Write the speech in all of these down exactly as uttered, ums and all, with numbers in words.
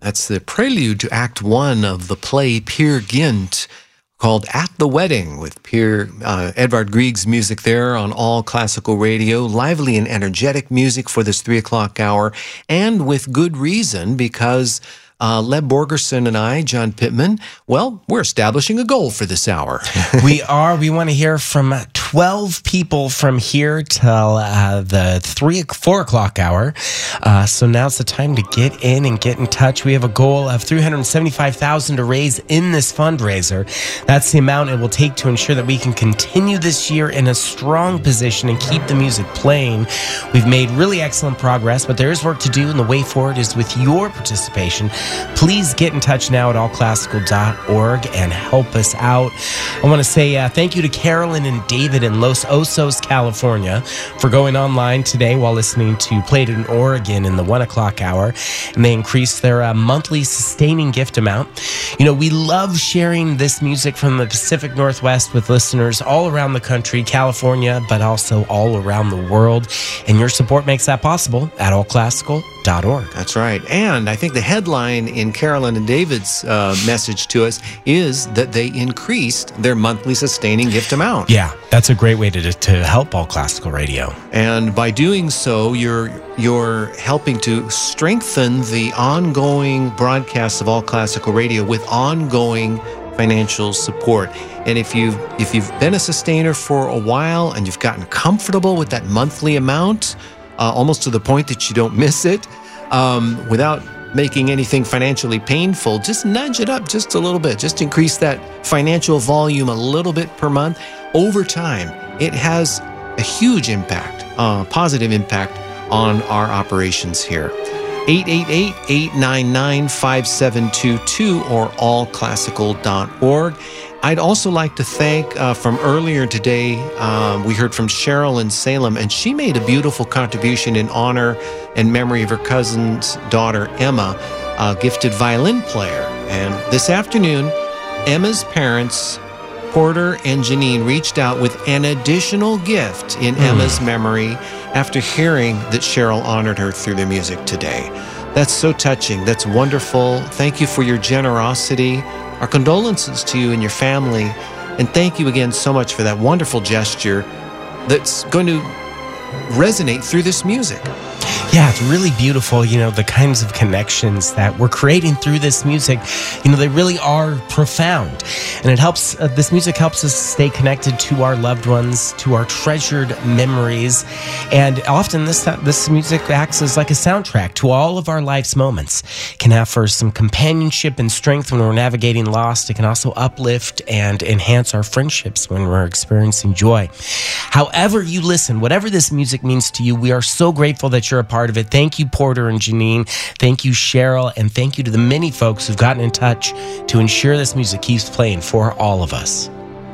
That's the prelude to Act One of the play Peer Gynt, called At the Wedding, with Peer, uh, Edvard Grieg's music there on All Classical Radio. Lively and energetic music for this three o'clock hour, and with good reason, because uh, Leb Borgerson and I, John Pittman, well, we're establishing a goal for this hour. We are. We want to hear from twelve people from here till uh, the three, four o'clock hour. Uh, so now's the time to get in and get in touch. We have a goal of three hundred seventy-five thousand dollars to raise in this fundraiser. That's the amount it will take to ensure that we can continue this year in a strong position and keep the music playing. We've made really excellent progress, but there is work to do, and the way forward is with your participation. Please get in touch now at all classical dot org and help us out. I want to say uh, thank you to Carolyn and David in Los Osos, California, for going online today while listening to Played in Oregon in the one o'clock hour, and they increased their uh, monthly sustaining gift amount. You know, we love sharing this music from the Pacific Northwest with listeners all around the country, California, but also all around the world, and your support makes that possible at all classical dot org. That's right. And I think the headline in Carolyn and David's uh, message to us is that they increased their monthly sustaining gift amount. Yeah, that's a great way to, to help All Classical Radio. And by doing so, you're you're helping to strengthen the ongoing broadcasts of All Classical Radio with ongoing financial support. And if you've if you've been a sustainer for a while and you've gotten comfortable with that monthly amount, uh, almost to the point that you don't miss it, um, without making anything financially painful, just nudge it up just a little bit. Just increase that financial volume a little bit per month. Over time, it has a huge impact, uh, positive impact on our operations here. eight eight eight, eight nine nine, five seven two two or all classical dot org. I'd also like to thank, uh, from earlier today, um, we heard from Cheryl in Salem, and she made a beautiful contribution in honor and memory of her cousin's daughter, Emma, a gifted violin player. And this afternoon, Emma's parents, Porter and Janine, reached out with an additional gift in mm. Emma's memory after hearing that Cheryl honored her through the music today. That's so touching. That's wonderful. Thank you for your generosity. Our condolences to you and your family. And thank you again so much for that wonderful gesture that's going to resonate through this music. Yeah, it's really beautiful, you know, the kinds of connections that we're creating through this music, you know, they really are profound. And it helps, uh, this music helps us stay connected to our loved ones, to our treasured memories. And often this this music acts as like a soundtrack to all of our life's moments. It can have for some companionship and strength when we're navigating loss. It can also uplift and enhance our friendships when we're experiencing joy. However you listen, whatever this music means to you, we are so grateful that you're a part of it. Thank you, Porter and Janine. Thank you, Cheryl. And thank you to the many folks who've gotten in touch to ensure this music keeps playing for all of us.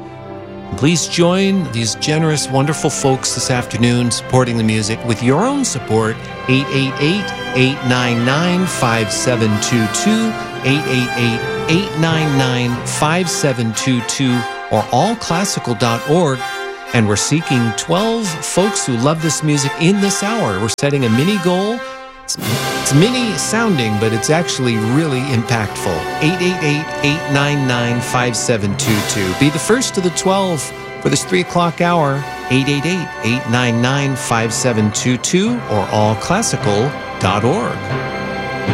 Please join these generous, wonderful folks this afternoon supporting the music with your own support. eight eight eight, eight nine nine, five seven two two, eight eight eight, eight nine nine, five seven two two, or all classical dot org. And we're seeking twelve folks who love this music in this hour. We're setting a mini goal. It's, it's mini sounding, but it's actually really impactful. eight eight eight, eight nine nine, five seven two two. Be the first of the twelve for this three o'clock hour. eight eight eight, eight nine nine, five seven two two or all classical dot org.